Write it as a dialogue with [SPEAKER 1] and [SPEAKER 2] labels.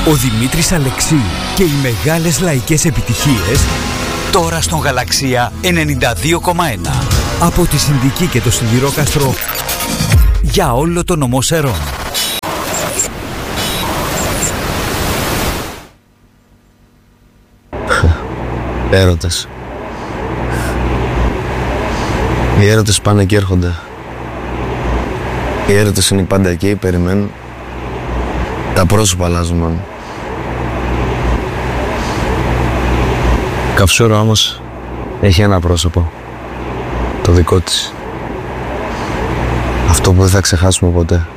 [SPEAKER 1] Ο Δημήτρης Αλεξίου και οι μεγάλες λαϊκές επιτυχίες τώρα στον Γαλαξία 92,1. Από τη Συνδική και το Σιδηρόκαστρο για όλο το νομό Σερών.
[SPEAKER 2] Έρωτες. Οι έρωτες πάνε και έρχονται. Οι έρωτες είναι πάντα εκεί, περιμένουν. Τα πρόσωπα αλλάζουν μόνο. Καυσούρα όμως έχει ένα πρόσωπο. Το δικό της. Αυτό που δεν θα ξεχάσουμε ποτέ.